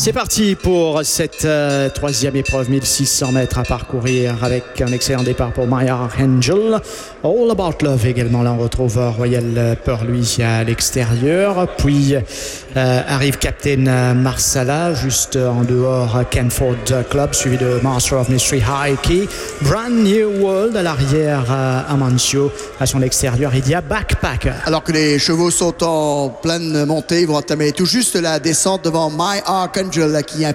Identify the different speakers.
Speaker 1: C'est parti pour cette troisième épreuve, 1600 mètres à parcourir avec un excellent départ pour My Archangel. All About Love également, là on retrouve Royal Purley à l'extérieur. Puis arrive Captain Marsala, juste en dehors Canford Club, suivi de Master of Mystery High Key. Brand New World à l'arrière, Amancio à son extérieur. Il y a Backpacker.
Speaker 2: Alors que les chevaux sont en pleine montée, ils vont entamer tout juste la descente devant My Archangel qui